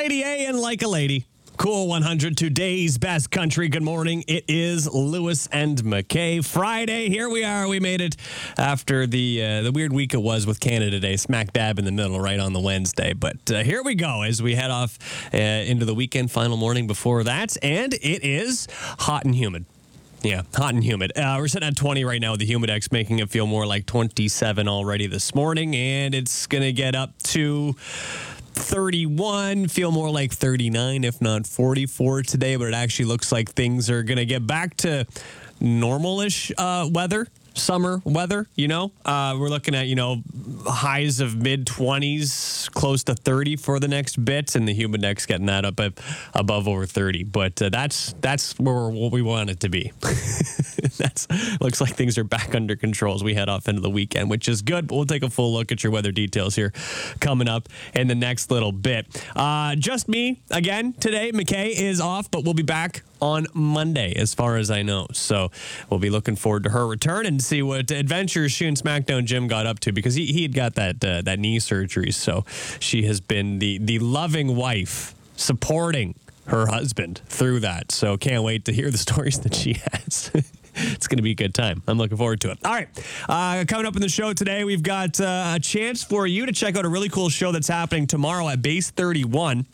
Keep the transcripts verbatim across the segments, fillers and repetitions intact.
Lady A and Like a Lady. Cool one hundred, today's best country. Good morning. It is Lewis and McKay. Friday, here we are. We made it after the uh, the weird week it was with Canada Day, smack dab in the middle, right on the Wednesday. But uh, here we go as we head off uh, into the weekend, final morning before that. And it is hot and humid. Yeah, hot and humid. Uh, we're sitting at twenty right now with the Humidex, making it feel more like twenty-seven already this morning. And it's going to get up to thirty-one, feel more like thirty-nine, if not forty-four today, but it actually looks like things are going to get back to normal-ish uh, weather, summer weather, you know. Uh, we're looking at, you know, highs of mid-twenties, close to thirty for the next bit, and the Humidex getting that up at above over thirty. But uh, that's that's where what we want it to be. That's looks like things are back under control as we head off into the weekend, which is good. But we'll take a full look at your weather details here coming up in the next little bit. Uh, just me again today. McKay is off, but we'll be back on Monday, as far as I know. So we'll be looking forward to her return and see what adventures she and SmackDown Jim got up to, because he he had got that uh, that knee surgery. So she has been the the loving wife supporting her husband through that. So can't wait to hear the stories that she has. It's going to be a good time. I'm looking forward to it. All right. Uh, coming up in the show today, we've got uh, a chance for you to check out a really cool show that's happening tomorrow at Base thirty-one.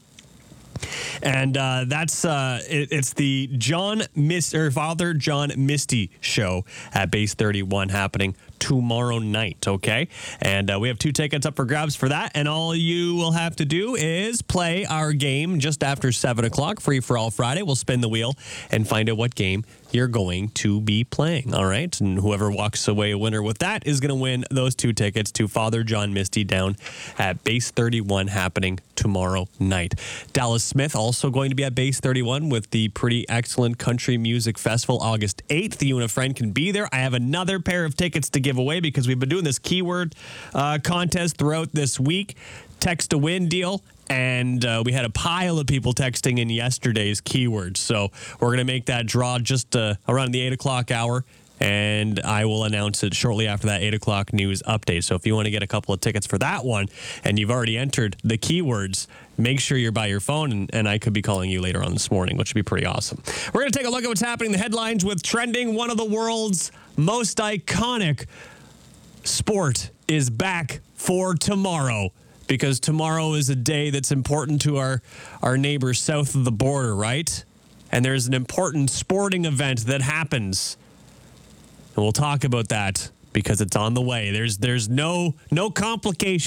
And uh, that's uh, it, it's the John Mis- or Father John Misty show at Base thirty-one happening tomorrow night, okay? And uh, we have two tickets up for grabs for that, and all you will have to do is play our game just after seven o'clock, Free for All Friday. We'll spin the wheel and find out what game you're going to be playing, all right? And whoever walks away a winner with that is going to win those two tickets to Father John Misty down at Base thirty-one happening tomorrow night. Dallas Smith also going to be at Base thirty-one with the Pretty Excellent Country Music Festival August eighth. You and a friend can be there. I have another pair of tickets to give away because we've been doing this keyword uh, contest throughout this week. Text to win deal. And uh, we had a pile of people texting in yesterday's keywords. So we're going to make that draw just uh, around the eight o'clock hour. And I will announce it shortly after that eight o'clock news update. So if you want to get a couple of tickets for that one and you've already entered the keywords, make sure you're by your phone. And, and I could be calling you later on this morning, which would be pretty awesome. We're going to take a look at what's happening in the headlines with trending. One of the world's most iconic sport is back for tomorrow, because tomorrow is a day that's important to our, our neighbors south of the border, right? And there's an important sporting event that happens. And we'll talk about that because it's on the way. There's there's no no complication.